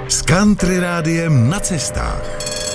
S Country Rádiem na cestách.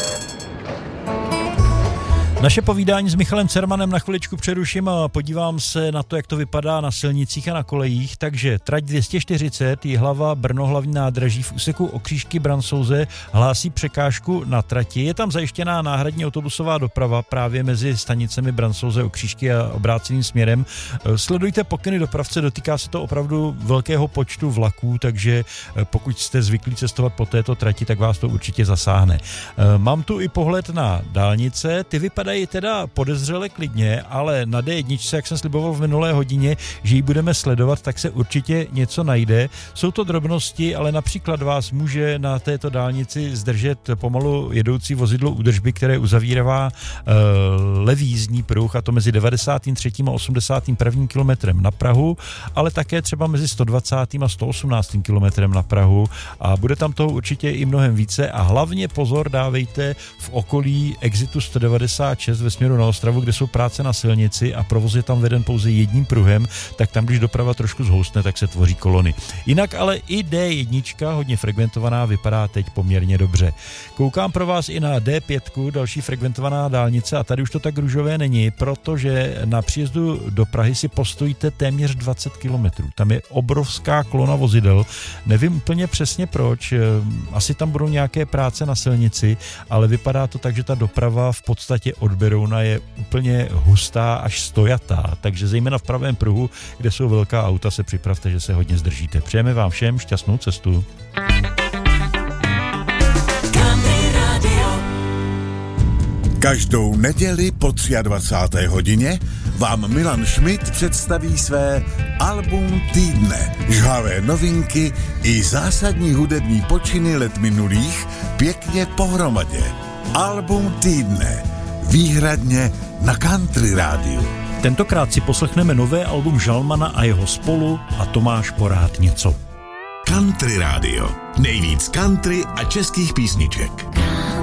Naše povídání s Michalem Cermanem na chviličku přeruším a podívám se na to, jak to vypadá na silnicích a na kolejích. Takže trať 240 Jihlava Brno hlavní nádraží v úseku Okřížky Bransouze hlásí překážku na trati. Je tam zajištěná náhradní autobusová doprava právě mezi stanicemi Bransouze, Okřížky a obráceným směrem. Sledujte pokyny dopravce, dotýká se to opravdu velkého počtu vlaků, takže pokud jste zvyklí cestovat po této trati, tak vás to určitě zasáhne. Mám tu i pohled na dálnice, ty vypadají teda podezřele klidně, ale na D1, jak jsem sliboval v minulé hodině, že ji budeme sledovat, tak se určitě něco najde. Jsou to drobnosti, ale například vás může na této dálnici zdržet pomalu jedoucí vozidlo údržby, které uzavírá levý jízdní pruh, a to mezi 93. a 81. kilometrem na Prahu, ale také třeba mezi 120. a 118. kilometrem na Prahu, a bude tam toho určitě i mnohem více. A hlavně pozor dávejte v okolí exitu 196 ve směru na Ostravu, kde jsou práce na silnici a provoz je tam veden pouze jedním pruhem, tak tam, když doprava trošku zhoustne, tak se tvoří kolony. Jinak ale i D1, hodně frekventovaná, vypadá teď poměrně dobře. Koukám pro vás i na D5, další frekventovaná dálnice, a tady už to tak růžové není, protože na příjezdu do Prahy si postojíte téměř 20 kilometrů. Tam je obrovská kolona vozidel. Nevím úplně přesně proč, asi tam budou nějaké práce na silnici, ale vypadá to tak, že ta doprava v podstatě od Berouna je úplně hustá až stojatá, takže zejména v pravém pruhu, kde jsou velká auta, se připravte, že se hodně zdržíte. Přejeme vám všem šťastnou cestu. Každou neděli po 23. hodině vám Milan Schmidt představí své album týdne. Žhavé novinky i zásadní hudební počiny let minulých pěkně pohromadě. Album týdne. Výhradně na Country Rádiu. Tentokrát si poslechneme nové album Žalmana a jeho spolu a Tomáš Porád něco. Country Rádio. Nejvíc country a českých písniček.